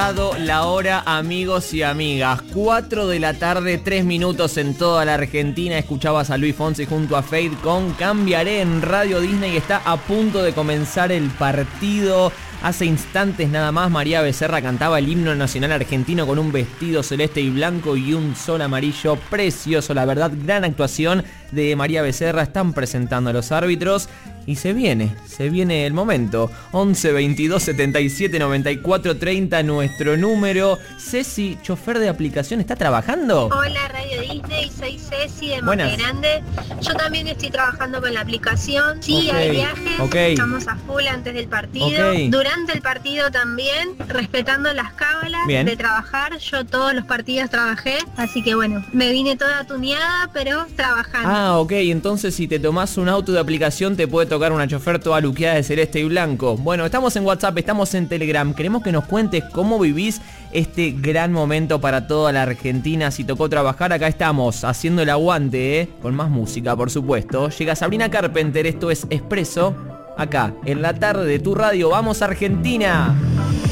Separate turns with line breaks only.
dado la hora, amigos y amigas. 4 de la tarde, 3 minutos en toda la Argentina. Escuchabas a Luis Fonsi junto a Fade con Cambiaré en Radio Disney. Está a punto de comenzar el partido. Hace instantes nada más María Becerra cantaba el himno nacional argentino con un vestido celeste y blanco y un sol amarillo precioso. La verdad, gran actuación de María Becerra. Están presentando a los árbitros y se viene el momento. 11 22 77 94 30 nuestro número. Ceci, chofer de aplicación, ¿está trabajando?
Hola Radio Disney, soy Ceci de Monte Grande. Yo también estoy trabajando con la aplicación. Sí, hay viajes, estamos a full antes del partido. Durante el partido también, respetando las cábalas de trabajar. Yo todos los partidos trabajé, así que bueno, me vine toda tuneada, pero trabajando.
Ah, ok, entonces si te tomás un auto de aplicación te puede tocar una chofer toda luqueada de celeste y blanco. Bueno, estamos en WhatsApp, estamos en Telegram. Queremos que nos cuentes cómo vivís este gran momento para toda la Argentina. Si tocó trabajar, acá estamos, haciendo el aguante, con más música, por supuesto. Llega Sabrina Carpenter, esto es Expreso, acá, en la tarde de tu radio. ¡Vamos, Argentina!